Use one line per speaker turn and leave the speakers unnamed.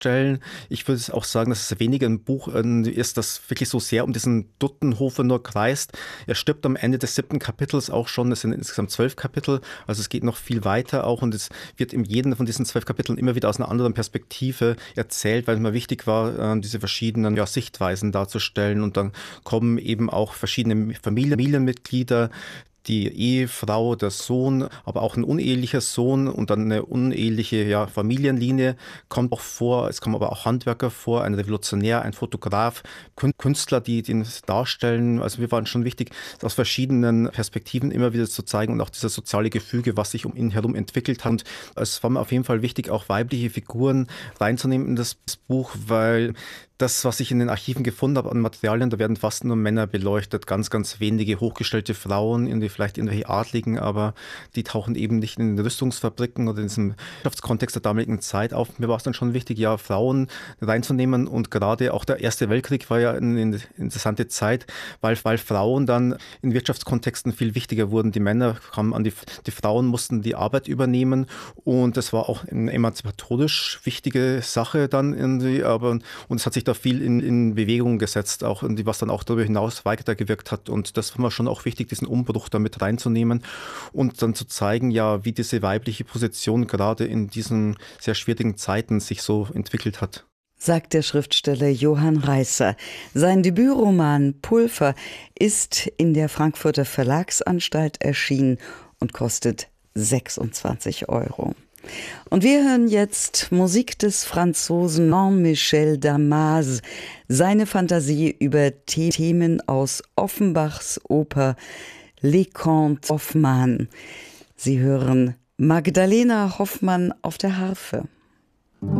stellen. Ich würde auch sagen, dass es weniger ein Buch ist, das wirklich so sehr um diesen Duttenhofer nur kreist. Er stirbt am Ende des 7. Kapitels auch schon. Es sind insgesamt 12 Kapitel, also es geht noch viel weiter auch und es wird in jedem von diesen 12 Kapiteln immer wieder aus einer anderen Perspektive erzählt, weil es mir wichtig war, diese verschiedenen Sichtweisen darzustellen und dann kommen eben auch verschiedene Familienmitglieder, die Ehefrau, der Sohn, aber auch ein unehelicher Sohn und dann eine uneheliche Familienlinie kommt auch vor. Es kommen aber auch Handwerker vor, ein Revolutionär, ein Fotograf, Künstler, die den darstellen. Also mir war schon wichtig, aus verschiedenen Perspektiven immer wieder zu zeigen und auch dieses soziale Gefüge, was sich um ihn herum entwickelt hat. Und es war mir auf jeden Fall wichtig, auch weibliche Figuren reinzunehmen in das Buch, weil das, was ich in den Archiven gefunden habe an Materialien, da werden fast nur Männer beleuchtet, ganz, ganz wenige hochgestellte Frauen, irgendwie vielleicht irgendwelche Adligen, aber die tauchen eben nicht in den Rüstungsfabriken oder in diesem Wirtschaftskontext der damaligen Zeit auf. Mir war es dann schon wichtig, ja, Frauen reinzunehmen und gerade auch der Erste Weltkrieg war ja eine interessante Zeit, weil Frauen dann in Wirtschaftskontexten viel wichtiger wurden. Die Männer kamen an die Frauen mussten die Arbeit übernehmen und das war auch eine emanzipatorisch wichtige Sache dann irgendwie, aber und es hat sich da viel in Bewegung gesetzt, auch was dann auch darüber hinaus weitergewirkt hat. Und das war mir schon auch wichtig, diesen Umbruch damit reinzunehmen und dann zu zeigen, ja, wie diese weibliche Position gerade in diesen sehr schwierigen Zeiten sich so entwickelt hat.
Sagt der Schriftsteller Johann Reißer. Sein Debütroman Pulver ist in der Frankfurter Verlagsanstalt erschienen und kostet 26 €. Und wir hören jetzt Musik des Franzosen Jean-Michel Damas, seine Fantasie über Themen aus Offenbachs Oper Les Contes Hoffmann. Sie hören Magdalena Hoffmann auf der Harfe.